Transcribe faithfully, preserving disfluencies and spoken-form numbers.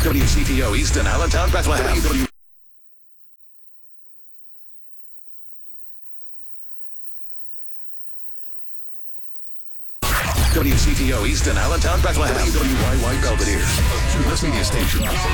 W C T O Easton, Allentown, Bethlehem. W- W C T O Easton, Allentown, Bethlehem. W Y Y Belvedere. Mass media station.